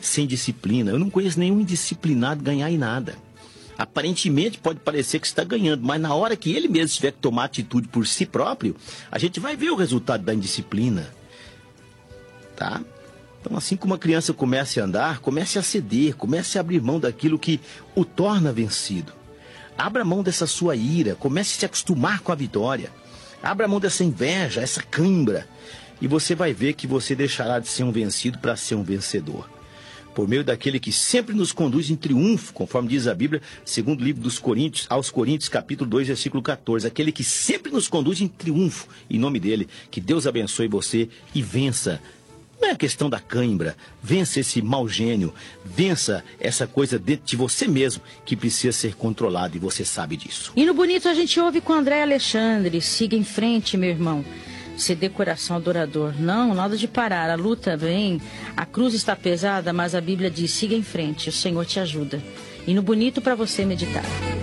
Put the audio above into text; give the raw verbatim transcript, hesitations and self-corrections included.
sem disciplina. Eu não conheço nenhum indisciplinado ganhar em nada. Aparentemente pode parecer que está ganhando, mas na hora que ele mesmo tiver que tomar atitude por si próprio, a gente vai ver o resultado da indisciplina. Tá? Então, assim como a criança começa a andar, comece a ceder, comece a abrir mão daquilo que o torna vencido. Abra mão dessa sua ira, comece a se acostumar com a vitória. Abra mão dessa inveja, essa cãibra, e você vai ver que você deixará de ser um vencido para ser um vencedor. Por meio daquele que sempre nos conduz em triunfo, conforme diz a Bíblia, segundo o livro dos Coríntios, aos Coríntios, capítulo dois, versículo quatorze. Aquele que sempre nos conduz em triunfo, em nome dele. Que Deus abençoe você e vença. Não é a questão da cãibra, vença esse mau gênio, vença essa coisa dentro de você mesmo que precisa ser controlada e você sabe disso. E no Bonito a gente ouve com André Alexandre, siga em frente, meu irmão. Se dê coração adorador. Não, nada de parar. A luta vem, a cruz está pesada, mas a Bíblia diz, siga em frente, o Senhor te ajuda. E no Bonito para você meditar.